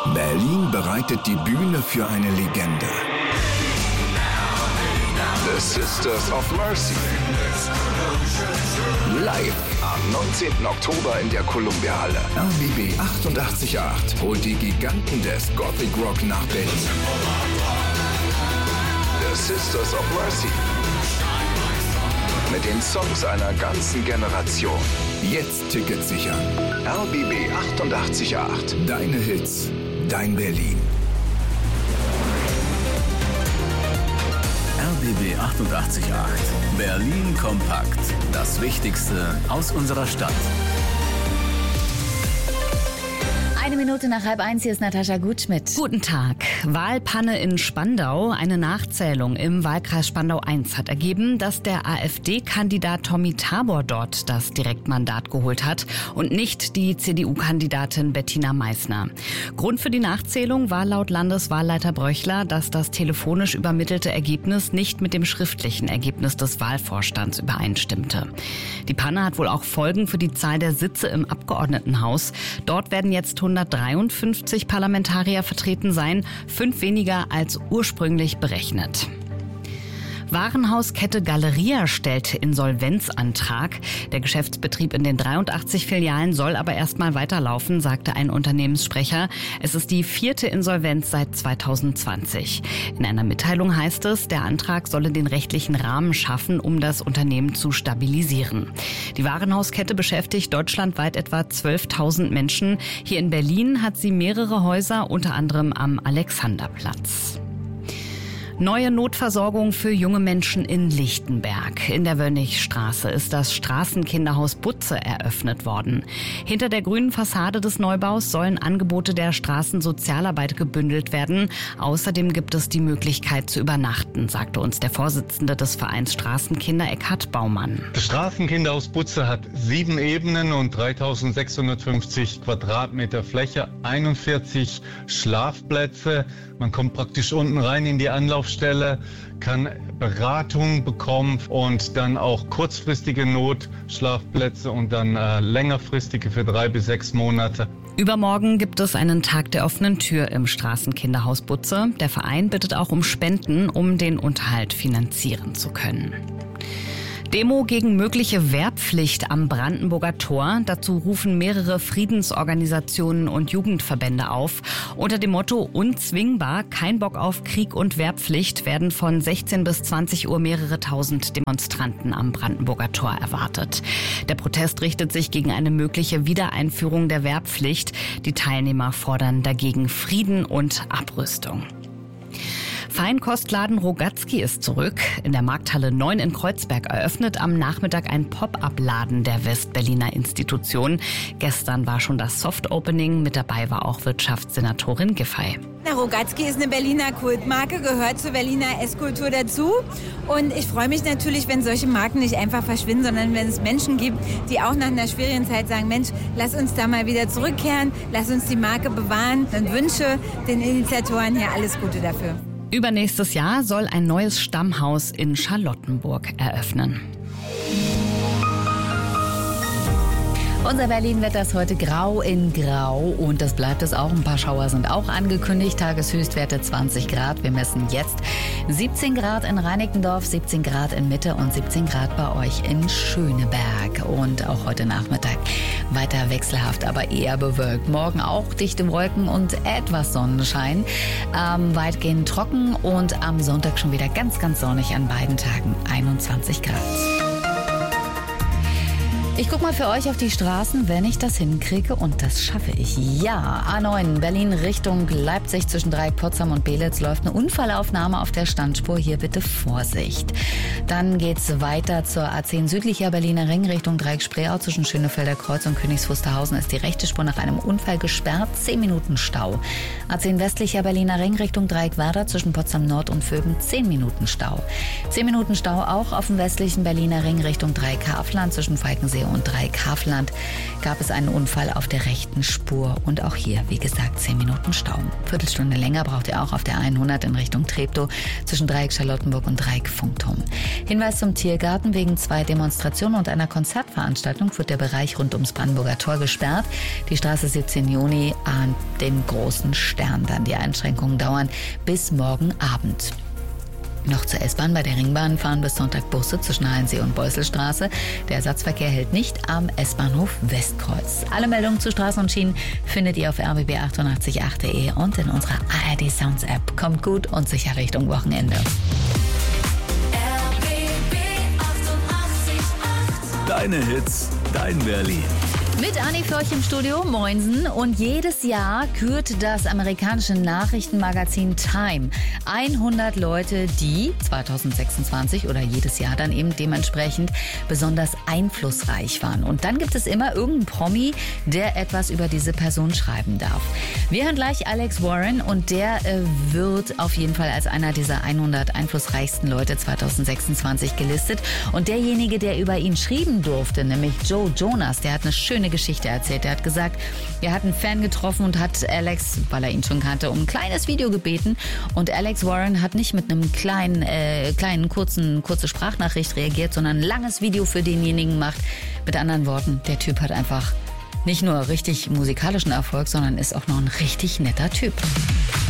Berlin bereitet die Bühne für eine Legende. The Sisters of Mercy. Live am 19. Oktober in der Columbia-Halle. RBB 88.8 holt die Giganten des Gothic Rock nach Berlin. The Sisters of Mercy. Mit den Songs einer ganzen Generation. Jetzt Tickets sichern. RBB 88.8. Deine Hits, dein Berlin. RBB 88.8. Berlin kompakt. Das Wichtigste aus unserer Stadt. 1:01, hier ist Natascha Gutschmidt. Guten Tag. Wahlpanne in Spandau. Eine Nachzählung im Wahlkreis Spandau I hat ergeben, dass der AfD-Kandidat Tommy Tabor dort das Direktmandat geholt hat und nicht die CDU-Kandidatin Bettina Meissner. Grund für die Nachzählung war laut Landeswahlleiter Bröchler, dass das telefonisch übermittelte Ergebnis nicht mit dem schriftlichen Ergebnis des Wahlvorstands übereinstimmte. Die Panne hat wohl auch Folgen für die Zahl der Sitze im Abgeordnetenhaus. Dort werden jetzt 153 Parlamentarier vertreten sein, 5 weniger als ursprünglich berechnet. Warenhauskette Galeria stellt Insolvenzantrag. Der Geschäftsbetrieb in den 83 Filialen soll aber erstmal weiterlaufen, sagte ein Unternehmenssprecher. Es ist die 4. Insolvenz seit 2020. In einer Mitteilung heißt es, der Antrag solle den rechtlichen Rahmen schaffen, um das Unternehmen zu stabilisieren. Die Warenhauskette beschäftigt deutschlandweit etwa 12.000 Menschen. Hier in Berlin hat sie mehrere Häuser, unter anderem am Alexanderplatz. Neue Notversorgung für junge Menschen in Lichtenberg. In der Wönnigstraße ist das Straßenkinderhaus Butze eröffnet worden. Hinter der grünen Fassade des Neubaus sollen Angebote der Straßensozialarbeit gebündelt werden. Außerdem gibt es die Möglichkeit zu übernachten, sagte uns der Vorsitzende des Vereins Straßenkinder Eckhard Baumann. Das Straßenkinderhaus Butze hat 7 Ebenen und 3.650 Quadratmeter Fläche, 41 Schlafplätze. Man kommt praktisch unten rein in die Anlaufstelle, kann Beratung bekommen und dann auch kurzfristige Notschlafplätze und dann längerfristige für 3 bis 6 Monate. Übermorgen gibt es einen Tag der offenen Tür im Straßenkinderhaus Butze. Der Verein bittet auch um Spenden, um den Unterhalt finanzieren zu können. Demo gegen mögliche Wehrpflicht am Brandenburger Tor. Dazu rufen mehrere Friedensorganisationen und Jugendverbände auf. Unter dem Motto unzwingbar, kein Bock auf Krieg und Wehrpflicht werden von 16 bis 20 Uhr mehrere tausend Demonstranten am Brandenburger Tor erwartet. Der Protest richtet sich gegen eine mögliche Wiedereinführung der Wehrpflicht. Die Teilnehmer fordern dagegen Frieden und Abrüstung. Feinkostladen Rogatski ist zurück. In der Markthalle 9 in Kreuzberg eröffnet am Nachmittag ein Pop-up-Laden der Westberliner Institution. Gestern war schon das Soft-Opening. Mit dabei war auch Wirtschaftssenatorin Giffey. Rogatski ist eine Berliner Kultmarke, gehört zur Berliner Esskultur dazu. Und ich freue mich natürlich, wenn solche Marken nicht einfach verschwinden, sondern wenn es Menschen gibt, die auch nach einer schwierigen Zeit sagen, Mensch, lass uns da mal wieder zurückkehren, lass uns die Marke bewahren. Und wünsche den Initiatoren hier alles Gute dafür. Übernächstes Jahr soll ein neues Stammhaus in Charlottenburg eröffnen. Unser Berlin-Wetter ist heute grau in grau und das bleibt es auch. Ein paar Schauer sind auch angekündigt. Tageshöchstwerte 20 Grad. Wir messen jetzt 17 Grad in Reinickendorf, 17 Grad in Mitte und 17 Grad bei euch in Schöneberg. Und auch heute Nachmittag weiter wechselhaft, aber eher bewölkt. Morgen auch dichte Wolken und etwas Sonnenschein. Weitgehend trocken und am Sonntag schon wieder ganz, ganz sonnig an beiden Tagen. 21 Grad. Ich guck mal für euch auf die Straßen, wenn ich das hinkriege, und das schaffe ich. Ja, A9 Berlin Richtung Leipzig zwischen Dreieck Potsdam und Belitz läuft eine Unfallaufnahme auf der Standspur. Hier bitte Vorsicht. Dann geht's weiter zur A10 südlicher Berliner Ring Richtung Dreieck Spreeau zwischen Schönefelder Kreuz und Königs Wusterhausen ist die rechte Spur nach einem Unfall gesperrt. 10 Minuten Stau. A10 westlicher Berliner Ring Richtung Dreieck Werder zwischen Potsdam Nord und Vögen 10 Minuten Stau. 10 Minuten Stau auch auf dem westlichen Berliner Ring Richtung Dreieck Havelland zwischen Falkensee und Dreieck-Havelland gab es einen Unfall auf der rechten Spur. Und auch hier, wie gesagt, 10 Minuten Stau. Viertelstunde länger braucht ihr auch auf der 100 in Richtung Treptow zwischen Dreieck Charlottenburg und Dreieck Funkturm. Hinweis zum Tiergarten: Wegen 2 Demonstrationen und einer Konzertveranstaltung wird der Bereich rund ums Brandenburger Tor gesperrt. Die Straße 17 Juni an dem Großen Stern. Dann die Einschränkungen dauern bis morgen Abend. Noch zur S-Bahn: Bei der Ringbahn fahren bis Sonntag Busse zwischen Hallensee und Beusselstraße. Der Ersatzverkehr hält nicht am S-Bahnhof Westkreuz. Alle Meldungen zu Straßen und Schienen findet ihr auf rbb888.de und in unserer ARD Sounds App. Kommt gut und sicher Richtung Wochenende. Deine Hits, dein Berlin. Mit Anni Förch im Studio, moinsen. Und jedes Jahr kürt das amerikanische Nachrichtenmagazin Time 100 Leute, die 2026 oder jedes Jahr dann eben dementsprechend besonders einflussreich waren. Und dann gibt es immer irgendeinen Promi, der etwas über diese Person schreiben darf. Wir hören gleich Alex Warren und der wird auf jeden Fall als einer dieser 100 einflussreichsten Leute 2026 gelistet. Und derjenige, der über ihn schreiben durfte, nämlich Joe Jonas, der hat eine schöne Geschichte erzählt. Er hat gesagt, er hat einen Fan getroffen und hat Alex, weil er ihn schon kannte, um ein kleines Video gebeten. Und Alex Warren hat nicht mit einem kurze Sprachnachricht reagiert, sondern ein langes Video für denjenigen gemacht. Mit anderen Worten, der Typ hat einfach nicht nur richtig musikalischen Erfolg, sondern ist auch noch ein richtig netter Typ.